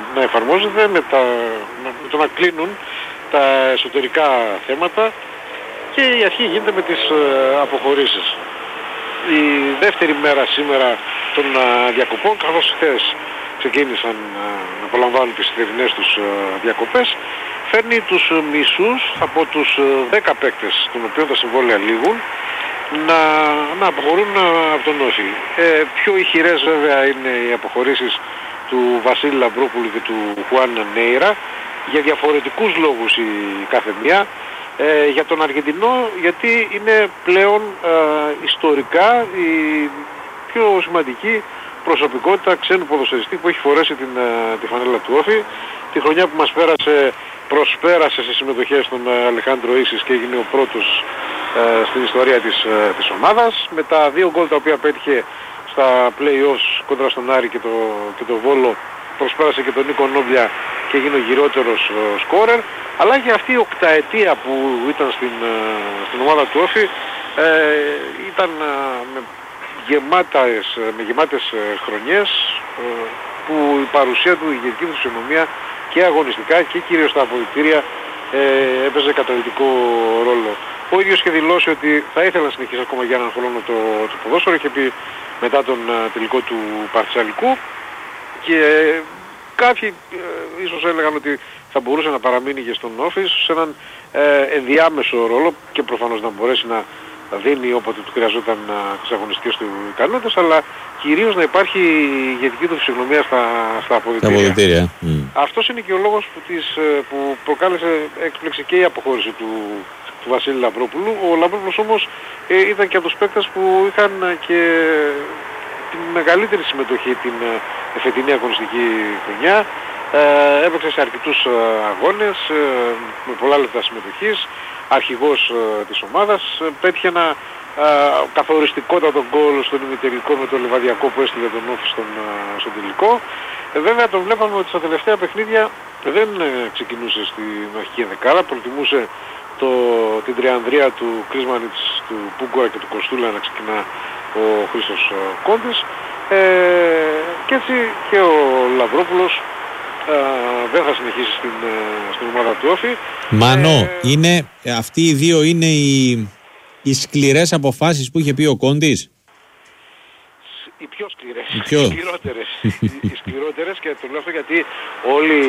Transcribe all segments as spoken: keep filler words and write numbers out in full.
να εφαρμόζεται με, τα, με το να κλείνουν τα εσωτερικά θέματα και η αρχή γίνεται με τις αποχωρήσεις. Η δεύτερη μέρα σήμερα των διακοπών, καθώς χθες ξεκίνησαν να απολαμβάνουν τις θερινές τους διακοπές, φέρνει τους μισούς από τους δέκα παίκτες, των οποίων τα συμβόλαια λήγουν, να, να αποχωρούν από τον Όφη. Ε, πιο ηχηρές βέβαια είναι οι αποχωρήσεις του Βασίλη Λαμπρόπουλου και του Χουάν Νέιρα, για διαφορετικούς λόγους η κάθε μία. Ε, για τον Αργεντινό, γιατί είναι πλέον ε, ιστορικά η πιο σημαντική προσωπικότητα ξένου ποδοσφαιριστή που έχει φορέσει την, ε, τη φανέλα του Όφη. Τη χρονιά που μας πέρασε προσπέρασε σε συμμετοχές στον ε, Αλεχάντρο Ίσης και έγινε ο πρώτος ε, στην ιστορία της, ε, της ομάδας. Με τα δύο γκολ τα οποία πέτυχε στα play-offs κόντρα στον Άρη και το, και το Βόλο, προσπέρασε και τον Νίκο Νόμπλια και έγινε ο γυρότερος uh, σκόρερ, αλλά και αυτή η οκταετία που ήταν στην, uh, στην ομάδα του Όφη ε, ήταν uh, με, γεμάτες, με γεμάτες uh, χρονιές uh, που η παρουσία του, η ηγετική του φυσιογνωμία και αγωνιστικά και κυρίως στα αποδυτήρια ε, έπαιζε καταλυτικό ρόλο. Ο ίδιος είχε δηλώσει ότι θα ήθελε να συνεχίσει ακόμα για έναν χρόνο το, το ποδόσφαιρο, είχε πει μετά τον uh, τελικό του Παρτσαλικού. Και ε, κάποιοι ε, ίσως έλεγαν ότι θα μπορούσε να παραμείνει και στον Όφη σε έναν ε, ενδιάμεσο ρόλο και προφανώς να μπορέσει να δίνει όποτε του χρειαζόταν ε, τις αγωνιστικές του ικανότητες, αλλά κυρίως να υπάρχει η ηγετική του φυσιογνωμία στα, στα αποδυτήρια. αποδυτήρια. Mm. Αυτός είναι και ο λόγος που, της, που προκάλεσε έκπληξη και η αποχώρηση του, του Βασίλη Λαμπρόπουλου. Ο Λαμπρόπουλος όμως ε, ήταν και από τους παίκτες που είχαν και την μεγαλύτερη συμμετοχή την εφετινή αγωνιστική χρονιά. Ε, έπαιξε σε αρκετούς ε, αγώνες, ε, με πολλά λεπτά συμμετοχής, αρχηγός ε, της ομάδας, ε, πέτυχε ένα ε, καθοριστικότατο γκολ στον ημιτελικό με το Λιβαδιακό που έστειλε τον Όφη στον, ε, στον τελικό. Ε, βέβαια τον βλέπαμε ότι στα τελευταία παιχνίδια δεν ε, ξεκινούσε στην αρχική δεκάδα, προτιμούσε το, την τριανδρία του Κρίσμανιτς, του Πούγκορα και του Κοστούλα να ξεκινά ο Χρήστος Κόντης, ε, και έτσι και ο Λαμπρόπουλος ε, δεν θα συνεχίσει στην, στην ομάδα του Όφη. Μάνο, ε, είναι, αυτοί οι δύο είναι οι, οι σκληρές αποφάσεις που είχε πει ο Κόντης. Οι πιο σκληρές, οι, πιο... οι σκληρότερες, οι, οι σκληρότερες, και το λέω αυτό γιατί όλοι,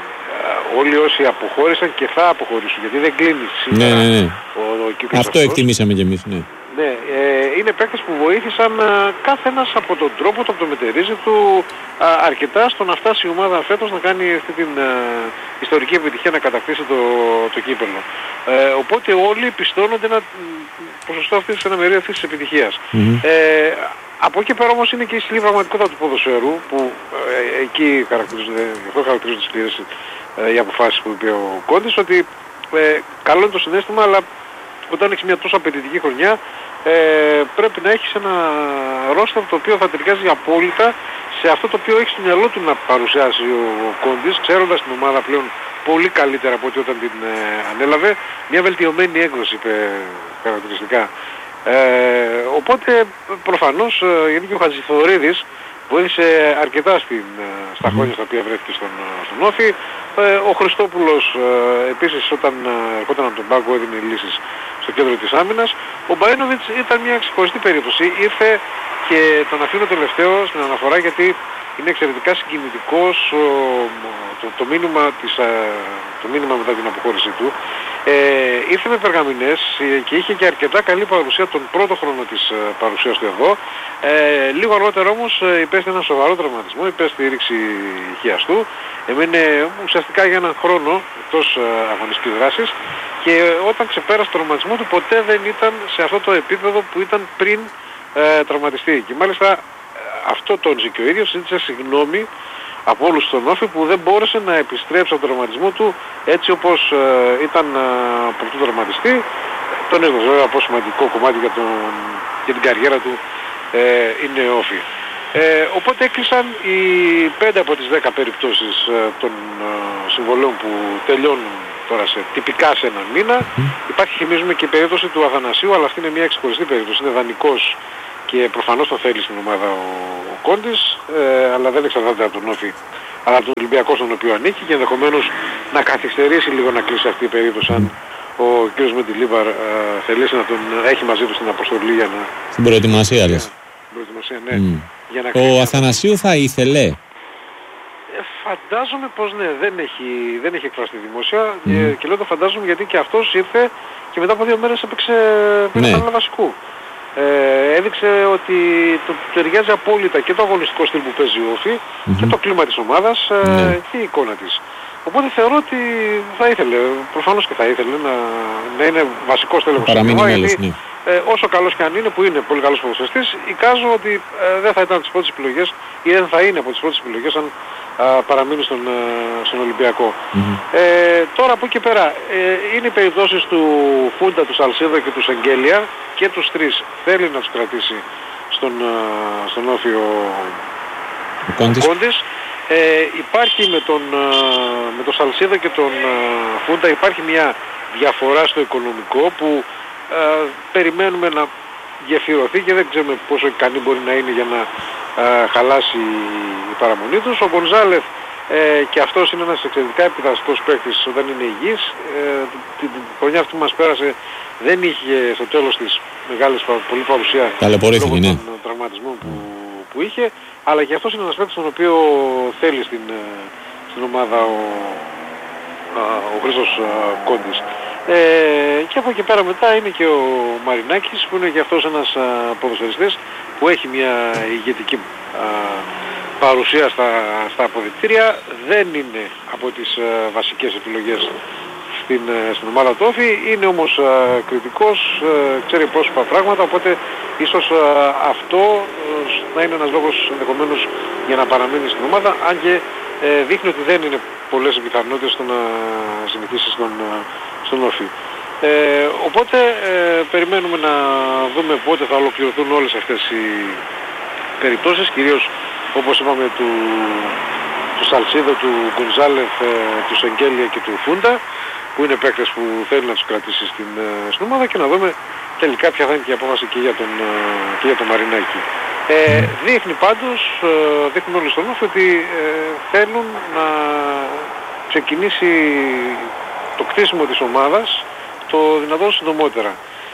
όλοι όσοι αποχώρησαν και θα αποχωρήσουν, γιατί δεν κλείνει σήμερα, ναι, ναι, ναι. Ο, ο κύκλος αυτό αυτός. εκτιμήσαμε κι εμείς, ναι. Ναι, ε, είναι παίκτες που βοήθησαν α, κάθε ένας από τον τρόπο του, από το μετερίζει του α, αρκετά στο να φτάσει η ομάδα φέτος να κάνει αυτή την α, ιστορική επιτυχία, να κατακτήσει το, το κύπελλο. Ε, οπότε όλοι πιστώνονται ένα ποσοστό αυτής της αναμερίας αυτής της επιτυχίας. Mm-hmm. Ε, από εκεί πέρα όμως είναι και η σκληρή πραγματικότητα του ποδοσφαίρου που ε, εκεί χαρακτηρίζονται, γι' αυτό χαρακτηρίζονται σκληρές ε, οι αποφάσεις που είπε ο Κόντης, ότι ε, καλό είναι το συναίσθημα, αλλά όταν έχεις μια τόσο απαιτητική χρονιά ε, πρέπει να έχεις ένα ρόστερ το οποίο θα ταιριάζει απόλυτα σε αυτό το οποίο έχει στο μυαλό του να παρουσιάσει ο Κόντης, ξέροντας την ομάδα πλέον πολύ καλύτερα από ό,τι όταν την ε, ανέλαβε, μια βελτιωμένη έκδοση είπε χαρακτηριστικά. Ε, οπότε προφανώς ε, γιατί και ο Χατζηθοδωρίδης βοήθησε αρκετά στην, στα χρόνια στα οποία βρέθηκε στον, στον Όφη. Ε, ο Χριστόπουλος ε, επίσης όταν ε, ερχόταν από τον πάγκο έδινε λύσεις στο κέντρο της άμυνας. Ο Μπαένοβιτς ήταν μια ξεχωριστή περίπτωση. Ήρθε, και τον αφήνω τελευταίο στην αναφορά γιατί είναι εξαιρετικά συγκινητικός ο, το, το, μήνυμα της, το μήνυμα μετά την αποχώρησή του. Ε, ήρθε με περγαμηνές και είχε και αρκετά καλή παρουσία τον πρώτο χρόνο της παρουσίας του εδώ. Ε, λίγο αργότερα όμως υπέστη ένα σοβαρό τραυματισμό, υπέστη ρήξη ηχείας του. Έμεινε ουσιαστικά για έναν χρόνο εκτός αγωνιστικής δράσης και όταν ξεπέρασε τον τραυματισμό του ποτέ δεν ήταν σε αυτό το επίπεδο που ήταν πριν ε, τραυματιστεί. Και μάλιστα αυτό τόνιζε και ο ίδιος, ζήτησε συγγνώμη από όλους στον Όφη που δεν μπόρεσε να επιστρέψει από τον τραυματισμό του έτσι όπως ε, ήταν ε, πρωτού τραυματιστεί. Τον έδωσε βέβαια από σημαντικό κομμάτι για, τον, για την καριέρα του ε, είναι Όφη. Ε, οπότε έκλεισαν οι πέντε από τις δέκα περιπτώσεις ε, των ε, συμβολέων που τελειώνουν τώρα σε, τυπικά σε έναν μήνα. Υπάρχει, θυμίζουμε, και η περίπτωση του Αθανασίου, αλλά αυτή είναι μια ξεχωριστή περίπτωση, είναι δανεικός και προφανώς το θέλει στην ομάδα ο, ο Κόντης, ε, αλλά δεν εξαρτάται από τον Όφη αλλά από τον Ολυμπιακό στον οποίο ανήκει και ενδεχομένως να καθυστερήσει λίγο να κλείσει αυτή η περίπτωση αν ο κ. Μεντιλίβαρ ε, θελήσει να τον έχει μαζί του στην αποστολή για να... Στην προετοιμασία λες. Στην προετοιμασία, ναι. Mm. Για να ο Αθανασίου θα ήθελε. Ε, φαντάζομαι πως ναι, δεν έχει, δεν έχει εκφραστεί δημόσια mm. και, και λέω το φαντάζομαι γιατί και αυτός ήρθε και μετά από δύο μέρες έπαιξε πήρε ναι. βασικού. Ε, έδειξε ότι το ταιριάζει απόλυτα και το αγωνιστικό στυλ που παίζει ο Όφη mm-hmm. και το κλίμα της ομάδας ε, mm. και η εικόνα της. Οπότε θεωρώ ότι θα ήθελε, προφανώς και θα ήθελε να, να είναι βασικός τέλεχος στην ομάδα, γιατί ναι. ε, όσο καλός και αν είναι, που είναι πολύ καλός ποδοσφαιριστής, εικάζω ότι ε, δεν θα ήταν τις πρώτες επιλογές ή δεν θα είναι από τις πρώτες επιλογές αν α, παραμείνει στον, α, στον Ολυμπιακό. Mm-hmm. Ε, τώρα από εκεί πέρα, ε, είναι οι περιπτώσεις του Φούντα, του Σαλσίδο και του Σεγγέλια και τους τρεις θέλει να τους κρατήσει στον, α, στον Όφη ο, ο Κόντις. Ε, υπάρχει με τον, με τον Σαλσίδο και τον Φούντα υπάρχει μια διαφορά στο οικονομικό που ε, περιμένουμε να γεφυρωθεί και δεν ξέρουμε πόσο ικανή μπορεί να είναι για να ε, χαλάσει η παραμονή τους. Ο Γκονζάλεφ ε, και αυτός είναι ένας εξαιρετικά επιδραστικός παίκτης όταν είναι υγιής. Ε, την, την χρονιά αυτή που μας πέρασε δεν είχε στο τέλος της μεγάλης πολύ παρουσία λόγω ναι. των τραυματισμών που, που είχε. Αλλά και αυτός είναι ένας παίκτης τον οποίο θέλει στην, στην ομάδα ο, ο Χρήστος Κόντις. Ε, και από εκεί πέρα μετά είναι και ο Μαρινάκης που είναι και αυτός ένας ποδοσφαιριστής που έχει μια ηγετική α, παρουσία στα, στα αποδυτήρια. Δεν είναι από τις α, βασικές επιλογές στην, στην ομάδα του Όφη, είναι όμως α, κριτικός, α, ξέρει πρόσωπα πράγματα, οπότε ίσως α, αυτό α, να είναι ένας λόγος ενδεχομένως για να παραμείνει στην ομάδα, αν και ε, δείχνει ότι δεν είναι πολλές πιθανότητες στο να συνεχίσει στον, στον Όφη. Ε, οπότε ε, περιμένουμε να δούμε πότε θα ολοκληρωθούν όλες αυτές οι περιπτώσεις, κυρίως όπως είπαμε του, του Σαλσίδο, του Γκονζάλεφ, ε, του Σεγγέλια και του Φούντα, που είναι παίκτες που θέλει να τους κρατήσει στην, στην ομάδα, και να δούμε τελικά ποια θα είναι και η απόφαση και για τον, και για τον Μαρινάκη. Ε, δείχνει πάντως, ε, δείχνουν όλοι στον Όφη ότι ε, θέλουν να ξεκινήσει το κτίσιμο της ομάδας το δυνατόν συντομότερα.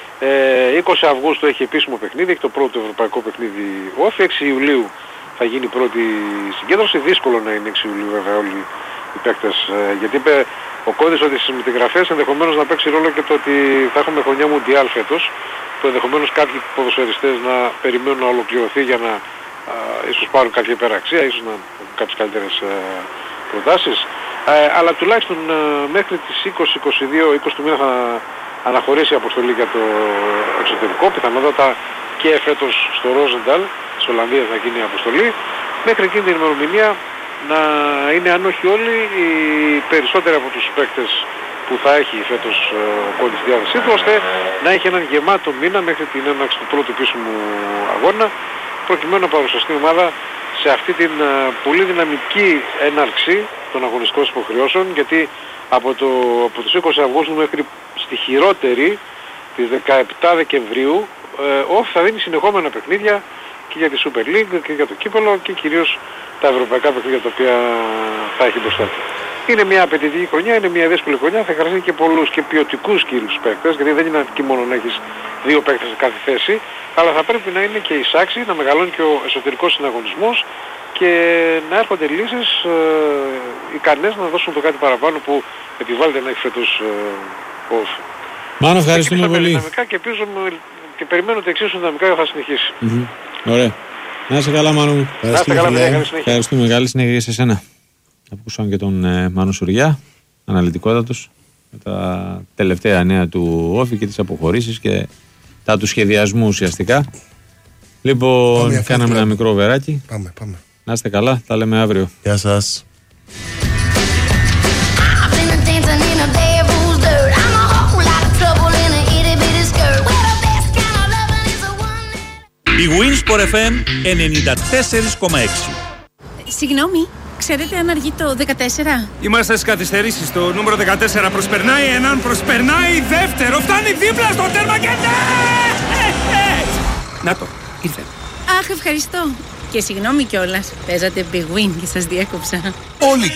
Ε, είκοσι Αυγούστου έχει επίσημο παιχνίδι, έχει το πρώτο ευρωπαϊκό παιχνίδι Όφη, έξι Ιουλίου θα γίνει η πρώτη συγκέντρωση, δύσκολο να είναι έξι Ιουλίου βέβαια όλοι οι παίκτες, ε, γιατί είπε ο Κόντις ότι στις μεταγραφές ενδεχομένως να παίξει ρόλο και το ότι θα έχουμε χρονιά Μουντιάλ φέτος, που ενδεχομένως κάποιοι ποδοσφαιριστές να περιμένουν να ολοκληρωθεί για να α, ίσως πάρουν κάποια υπεραξία, ίσως να έχουν κάποιες καλύτερες α, προτάσεις. Ε, αλλά τουλάχιστον α, μέχρι τις είκοσι είκοσι δύο είκοσι του μήνα θα αναχωρήσει η αποστολή για το εξωτερικό, πιθανότατα και φέτος στο Ρόζενταλ της Ολλανδίας θα γίνει η αποστολή. Μέχρι εκείνη την ημερομηνία να είναι, αν όχι όλοι, οι περισσότεροι από τους παίκτες που θα έχει φέτος ο Κόντις στη διάθεσή του, ώστε να έχει έναν γεμάτο μήνα μέχρι την έναρξη του πρώτου επίσημου αγώνα, προκειμένου να παρουσιαστεί η ομάδα σε αυτή την πολύ δυναμική έναρξη των αγωνιστικών υποχρεώσεων, γιατί από, το, από τους είκοσι Αυγούστου μέχρι στη χειρότερη της δεκαεπτά Δεκεμβρίου ε, όφη θα δίνει συνεχόμενα παιχνίδια και για τη Super League και για το κύπελλο και κυρίως τα ευρωπαϊκά παιχνίδια τα οποία θα έχει μπροστά του. Είναι μια απαιτητική χρονιά, είναι μια δύσκολη χρονιά, θα χρειαστεί και πολλούς και ποιοτικούς κύριους παίκτες, γιατί δεν είναι αρκεί μόνο να έχεις δύο παίκτες σε κάθε θέση, αλλά θα πρέπει να είναι και εισάξιοι, να μεγαλώνει και ο εσωτερικός συναγωνισμός και να έρχονται λύσεις ε, ικανές να δώσουν το κάτι παραπάνω που επιβάλλεται να έχει φέτος ε, Όφη. Μάνο, ευχαριστούμε πολύ. Και, και περιμένω ότι εξίσου δυναμικά θα συνεχίσει. Mm-hmm. Ωραία. Να είσαι καλά, Μάνο. Να είστε καλά, παιδιά. Καλή συνέχεια. Ευχαριστούμε. Καλή συνέχεια σε εσένα. Ακούσαμε και τον ε, Μάνο Σουριά, αναλυτικότατος, με τα τελευταία νέα του Όφη και τις αποχωρήσεις και τα του σχεδιασμού ουσιαστικά. Λοιπόν, πάμε, κάναμε ένα μικρό βεράκι. Πάμε, πάμε. Να είστε καλά, τα λέμε αύριο. Γεια σας. Η Winsport εφ εμ ενενήντα τέσσερα κόμμα έξι. Συγγνώμη, ξέρετε αν αργεί το δεκατέσσερα? Είμαστε στις καθυστερήσεις. Το νούμερο δεκατέσσερα προσπερνάει έναν, προσπερνάει δεύτερο, φτάνει δίπλα στο τέρμα και ναι! Να το, ήρθε. Αχ, ευχαριστώ. Και συγγνώμη κιόλας, παίζατε big win και σας διέκοψα. Όλοι